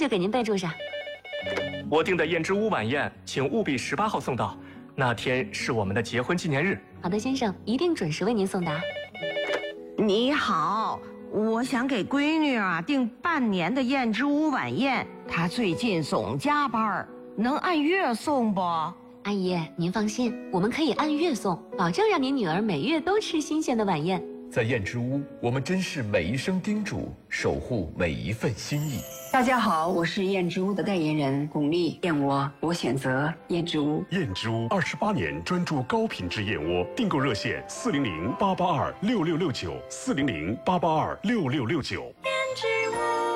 就给您备注上。 我订的燕之屋晚宴，请务必18号送到，那天是我们的结婚纪念日。 好的，先生，一定准时为您送达。 你好，我想给闺女订半年的燕之屋晚宴，她最近总加班，能按月送不？ 阿姨，您放心，我们可以按月送，保证让您女儿每月都吃新鲜的晚宴。 在燕之屋，我们珍视每一声叮嘱，守护每一份心意。 大家好，我是燕之屋的代言人巩俐，燕窝我选择燕之屋。 燕之屋28年专注高品质燕窝，订购热线400-882-6669，400-882-6669。 燕之屋。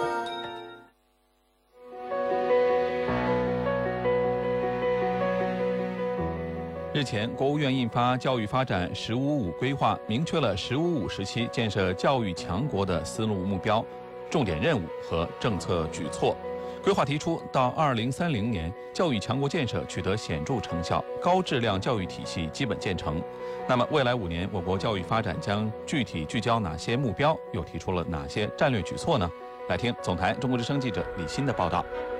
日前，国务院印发《教育发展“十五五”规划》，明确了“十五五”时期建设教育强国的思路目标、重点任务和政策举措。规划提出，到2030年，教育强国建设取得显著成效，高质量教育体系基本建成。那么，未来5年，我国教育发展将具体聚焦哪些目标？又提出了哪些战略举措呢？来听总台中国之声记者李欣的报道。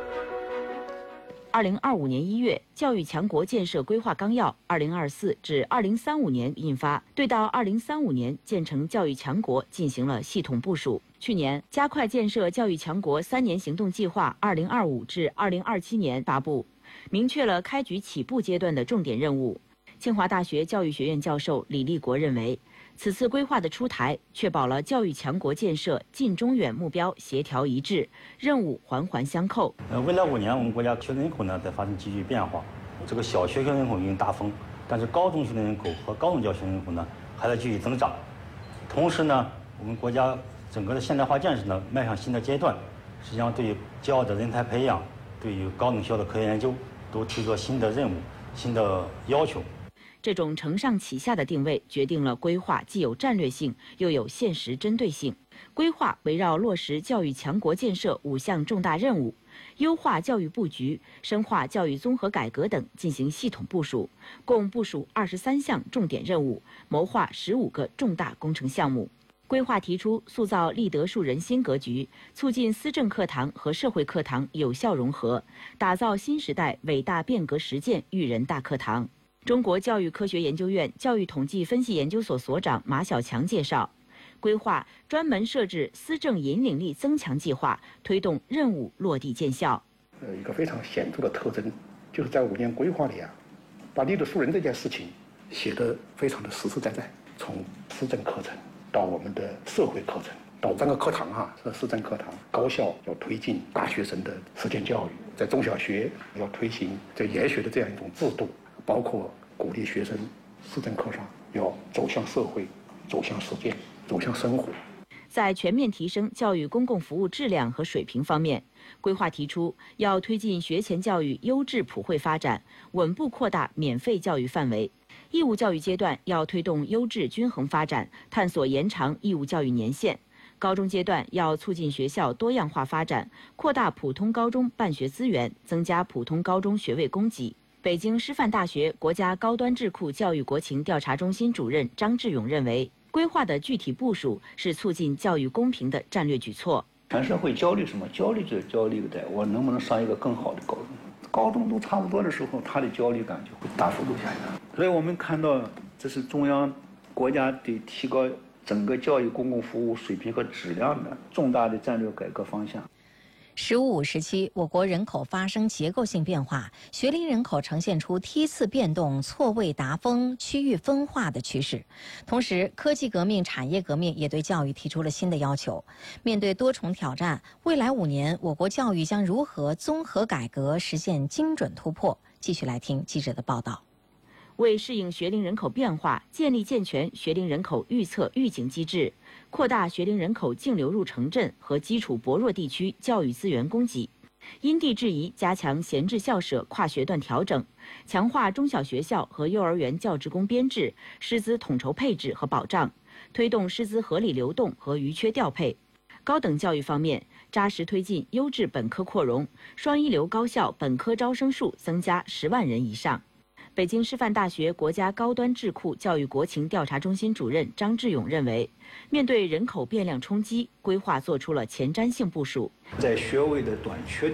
2025年1月，教育强国建设规划纲要2024至2035年印发，对到2035年建成教育强国进行了系统部署。去年，加快建设教育强国3年行动计划2025至2027年发布，明确了开局起步阶段的重点任务。清华大学教育学院教授李立国认为，此次规划的出台，确保了教育强国建设近中远目标协调一致，任务环环相扣。 未来5年，我们国家学生人口呢在发生急剧变化，这个小学学生人口已经大峰，但是高中学生人口和高等教育学生人口呢还在继续增长。同时呢，我们国家整个的现代化建设呢迈向新的阶段，实际上对于教育的人才培养，对于高等校的科研研究，都提出了新的任务、新的要求。 这种承上启下的定位，决定了规划既有战略性，又有现实针对性。规划围绕落实教育强国建设5项重大任务，优化教育布局、深化教育综合改革等进行系统部署，共部署23项重点任务，谋划15个重大工程项目。规划提出塑造立德树人新格局，促进思政课堂和社会课堂有效融合，打造新时代伟大变革实践育人大课堂。中国教育科学研究院教育统计分析研究所所长马小强介绍，规划专门设置思政引领力增强计划，推动任务落地见效。 一个非常显著的特征，就是在5年规划里把立德树人这件事情写得非常的实实在在，从思政课程到我们的社会课程，到3个课堂这思政课堂，高校要推进大学生的实践教育，在中小学要推行这研学的这样一种制度。包括鼓励学生思政课上要走向社会、走向实践、走向生活。 在全面提升教育公共服务质量和水平方面，规划提出要推进学前教育优质普惠发展，稳步扩大免费教育范围。义务教育阶段要推动优质均衡发展，探索延长义务教育年限。高中阶段要促进学校多样化发展，扩大普通高中办学资源，增加普通高中学位供给。北京师范大学国家高端智库教育国情调查中心主任张志勇认为，规划的具体部署是促进教育公平的战略举措。 全社会焦虑什么？焦虑就是焦虑的，我能不能上一个更好的高中？高中都差不多的时候，他的焦虑感就会大幅度下降。所以我们看到，这是中央国家对提高整个教育公共服务水平和质量的重大的战略改革方向。 “15+5”时期，我国人口发生结构性变化，学龄人口呈现出梯次变动、错位达峰、区域分化的趋势。同时，科技革命、产业革命也对教育提出了新的要求。面对多重挑战，未来5年，我国教育将如何综合改革，实现精准突破？继续来听记者的报道。 为适应学龄人口变化，建立健全学龄人口预测预警机制，扩大学龄人口净流入城镇和基础薄弱地区教育资源供给，因地制宜加强闲置校舍跨学段调整，强化中小学校和幼儿园教职工编制、师资统筹配置和保障，推动师资合理流动和余缺调配。高等教育方面，扎实推进优质本科扩容，双一流高校本科招生数增加10万人以上。北京师范大学国家高端智库教育国情调查中心主任张志勇认为，面对人口变量冲击，规划做出了前瞻性部署。 在学位的短缺